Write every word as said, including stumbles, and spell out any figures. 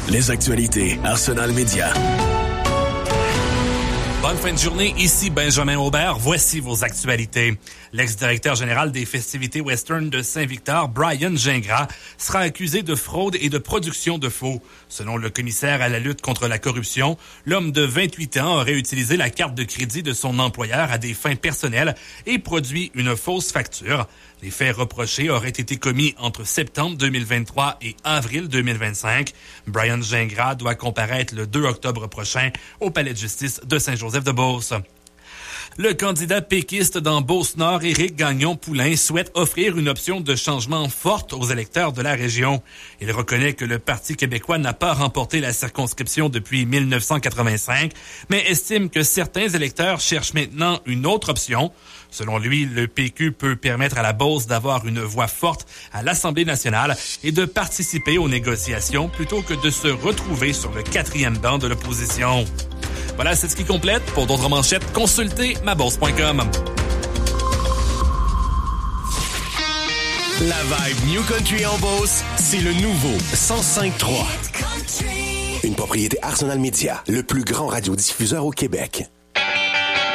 Les actualités Arsenal Média. Bonne fin de journée, ici Benjamin Aubert. Voici vos actualités. L'ex-directeur général des festivités western de Saint-Victor, Brian Gingras, sera accusé de fraude et de production de faux. Selon le commissaire à la lutte contre la corruption, l'homme de vingt-huit ans aurait utilisé la carte de crédit de son employeur à des fins personnelles et produit une fausse facture. Les faits reprochés auraient été commis entre septembre deux mille vingt-trois et avril deux mille vingt-cinq. Brian Gingras doit comparaître le deux octobre prochain au palais de justice de Saint-Joseph-de-Beauce. Le candidat péquiste dans Beauce-Nord, Éric Gagnon-Poulain, souhaite offrir une option de changement forte aux électeurs de la région. Il reconnaît que le Parti québécois n'a pas remporté la circonscription depuis mille neuf cent quatre-vingt-cinq, mais estime que certains électeurs cherchent maintenant une autre option. Selon lui, le P Q peut permettre à la Beauce d'avoir une voix forte à l'Assemblée nationale et de participer aux négociations plutôt que de se retrouver sur le quatrième banc de l'opposition. Voilà, c'est ce qui complète. Pour d'autres manchettes, consultez ma bourse point com. La vibe New Country en Beauce, c'est le nouveau cent cinq trois. Une propriété Arsenal Média, le plus grand radiodiffuseur au Québec.